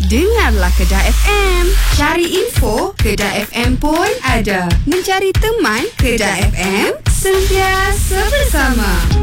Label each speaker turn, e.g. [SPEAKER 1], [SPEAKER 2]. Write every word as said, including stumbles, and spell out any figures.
[SPEAKER 1] Dengarlah Kedah F M. Cari info, Kedah F M pun ada. Mencari teman, Kedah F M, sentiasa bersama.